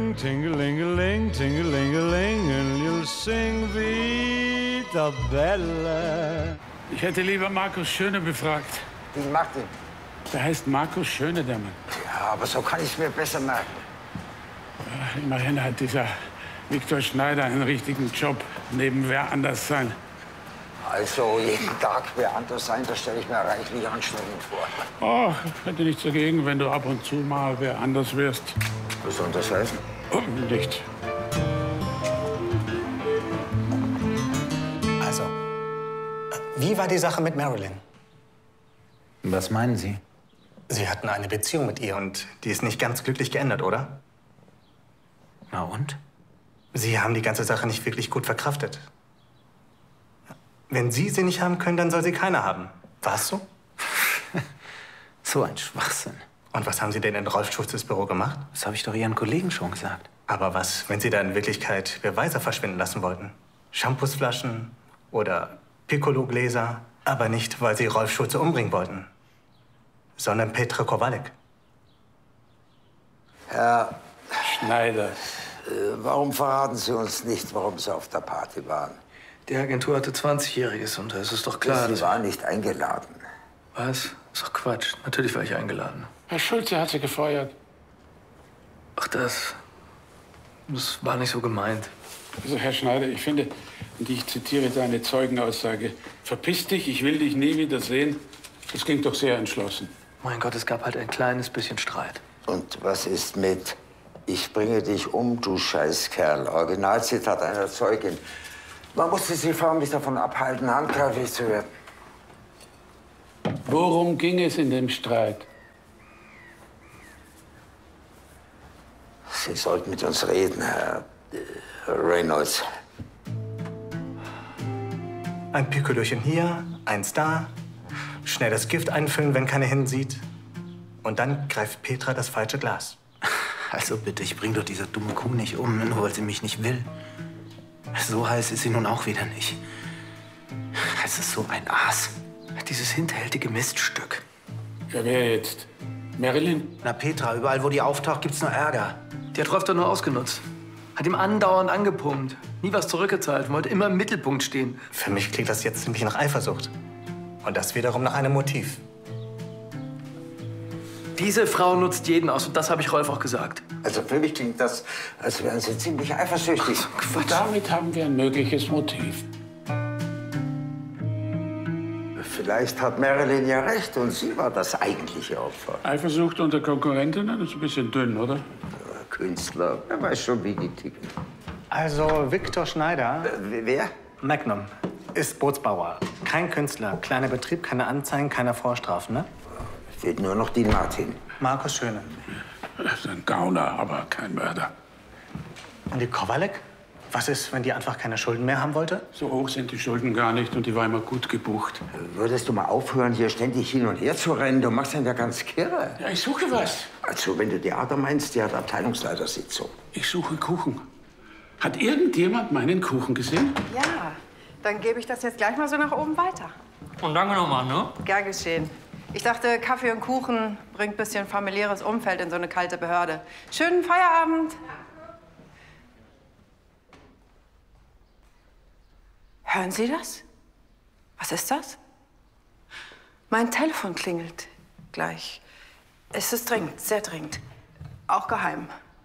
Tingeling, tingelingeling, tingelingeling, and you'll sing Vita Bella. Ich hätte lieber Markus Schöne befragt. Wie macht ihn? Der heißt Markus Schöne, der Mann. Ja, aber so kann ich es mir besser merken. Ja, immerhin hat dieser Viktor Schneider einen richtigen Job. Neben wer anders sein. Also jeden Tag wer anders sein, das stelle ich mir reichlich anstrengend vor. Oh, hätte nichts dagegen, wenn du ab und zu mal wer anders wirst. Was soll das heißen? Oh, nicht. Also, wie war die Sache mit Marilyn? Was meinen Sie? Sie hatten eine Beziehung mit ihr und die ist nicht ganz glücklich geendet, oder? Na und? Sie haben die ganze Sache nicht wirklich gut verkraftet. Wenn Sie sie nicht haben können, dann soll sie keiner haben. War es so? So ein Schwachsinn. Und was haben Sie denn in Rolf Schulzes Büro gemacht? Das habe ich doch Ihren Kollegen schon gesagt. Aber was, wenn Sie da in Wirklichkeit Beweise verschwinden lassen wollten? Shampoosflaschen oder Piccolo-Gläser? Aber nicht, weil Sie Rolf Schulze umbringen wollten, sondern Petra Kowalek. Herr, Schneider. warum verraten Sie uns nicht, warum Sie auf der Party waren? Die Agentur hatte 20-Jähriges und es ist doch klar, Sie waren nicht eingeladen. Was? Ist doch Quatsch. Natürlich war ich eingeladen. Herr Schulze hat sie gefeuert. Ach, das war nicht so gemeint. Also, Herr Schneider, ich finde, und ich zitiere deine Zeugenaussage, verpiss dich, ich will dich nie wieder sehen. Das klingt doch sehr entschlossen. Mein Gott, es gab halt ein kleines bisschen Streit. Und was ist mit "Ich bringe dich um, du Scheißkerl"? Originalzitat einer Zeugin. Man musste sie förmlich davon abhalten, handgreiflich zu werden. Worum ging es in dem Streit? Sie sollten mit uns reden, Herr Reynolds. Ein Picolochen hier, eins da. Schnell das Gift einfüllen, wenn keiner hinsieht. Und dann greift Petra das falsche Glas. Also bitte, ich bring doch diese dumme Kuh nicht um, nur weil sie mich nicht will. So heiß ist sie nun auch wieder nicht. Es ist so ein Aas. Dieses hinterhältige Miststück. Ja, wer jetzt? Marilyn? Na Petra, überall wo die auftaucht, gibt's nur Ärger. Die hat Rolf doch nur ausgenutzt. Hat ihm andauernd angepumpt. Nie was zurückgezahlt. Wollte immer im Mittelpunkt stehen. Für mich klingt das jetzt ziemlich nach Eifersucht. Und das wiederum nach einem Motiv. Diese Frau nutzt jeden aus und das habe ich Rolf auch gesagt. Also für mich klingt das, als wären Sie ziemlich eifersüchtig. Und damit haben wir ein mögliches Motiv. Vielleicht hat Marilyn ja recht und sie war das eigentliche Opfer. Eifersucht unter Konkurrentinnen, das ist ein bisschen dünn, oder? Künstler, wer weiß schon, wie die ticken. Also Viktor Schneider, Wer? Magnum, ist Bootsbauer. Kein Künstler, kleiner Betrieb, keine Anzeigen, keine Vorstrafen, ne? Fehlt nur noch Dean Martin. Markus Schöne. Das ist ein Gauner, aber kein Mörder. Und die Kowalek? Was ist, wenn die einfach keine Schulden mehr haben wollte? So hoch sind die Schulden gar nicht und die war immer gut gebucht. Würdest du mal aufhören, hier ständig hin und her zu rennen? Du machst ihn ja ganz kirre. Ja, ich suche was. Also, wenn du Theater meinst, die hat Abteilungsleitersitzung. Ich suche Kuchen. Hat irgendjemand meinen Kuchen gesehen? Ja, dann gebe ich das jetzt gleich mal so nach oben weiter. Und danke nochmal, ne? Gern geschehen. Ich dachte, Kaffee und Kuchen bringt ein bisschen familiäres Umfeld in so eine kalte Behörde. Schönen Feierabend. Hören Sie das? Was ist das? Mein Telefon klingelt gleich. Es ist dringend, sehr dringend. Auch geheim.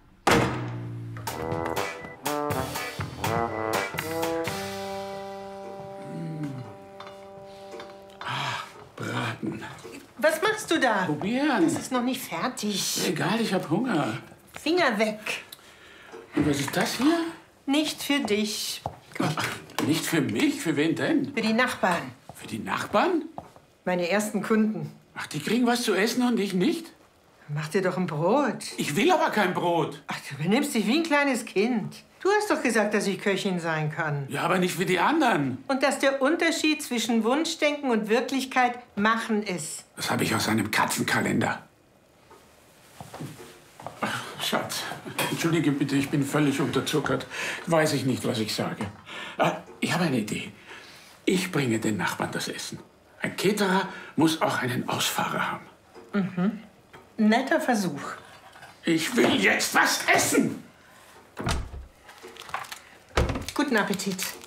Braten. Was machst du da? Probieren. Das ist noch nicht fertig. Egal, ich habe Hunger. Finger weg. Und was ist das hier? Nicht für dich. Ach, nicht für mich? Für wen denn? Für die Nachbarn. Für die Nachbarn? Meine ersten Kunden. Ach, die kriegen was zu essen und ich nicht? Mach dir doch ein Brot. Ich will aber kein Brot. Ach, du benimmst dich wie ein kleines Kind. Du hast doch gesagt, dass ich Köchin sein kann. Ja, aber nicht für die anderen. Und dass der Unterschied zwischen Wunschdenken und Wirklichkeit Machen ist. Das habe ich aus einem Katzenkalender. Ach, Schatz, entschuldige bitte, ich bin völlig unterzuckert. Weiß ich nicht, was ich sage. Ich habe eine Idee. Ich bringe den Nachbarn das Essen. Ein Caterer muss auch einen Ausfahrer haben. Mhm. Netter Versuch. Ich will jetzt was essen. Appetit.